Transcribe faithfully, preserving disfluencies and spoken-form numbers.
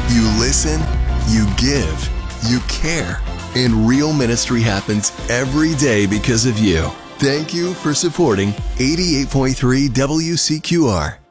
You listen, you give, you care. And real ministry happens every day because of you. Thank you for supporting eighty-eight point three W C Q R.